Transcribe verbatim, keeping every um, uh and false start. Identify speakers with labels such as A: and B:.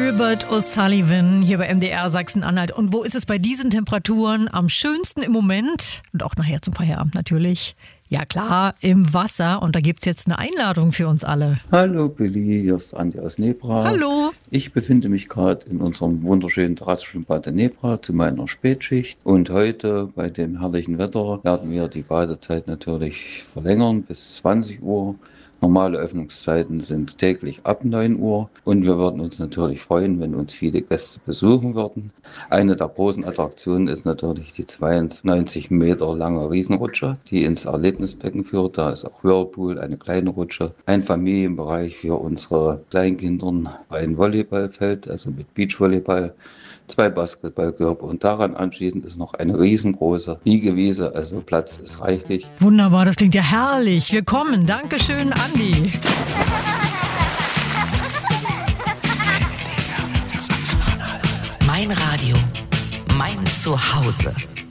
A: Gilbert O'Sullivan hier bei M D R Sachsen-Anhalt. Und wo ist es bei diesen Temperaturen am schönsten im Moment? Und auch nachher zum Feierabend natürlich. Ja klar, im Wasser. Und da gibt es jetzt eine Einladung für uns alle.
B: Hallo Billy, hier ist Andi aus Nebra.
A: Hallo.
B: Ich befinde mich gerade in unserem wunderschönen Terrassenschwimmbad in Nebra zu meiner Spätschicht. Und heute bei dem herrlichen Wetter werden wir die Badezeit natürlich verlängern bis zwanzig Uhr. Normale Öffnungszeiten sind täglich ab neun Uhr und wir würden uns natürlich freuen, wenn uns viele Gäste besuchen würden. Eine der großen Attraktionen ist natürlich die zweiundneunzig Meter lange Riesenrutsche, die ins Erlebnisbecken führt. Da ist auch Whirlpool, eine kleine Rutsche, ein Familienbereich für unsere Kleinkinder, ein Volleyballfeld, also mit Beachvolleyball, zwei Basketballkörper und daran anschließend ist noch eine riesengroße Liegewiese, also Platz ist reichlich.
A: Wunderbar, das klingt ja herrlich. Wir kommen. Dankeschön, Andi.
C: Mein Radio, mein Zuhause.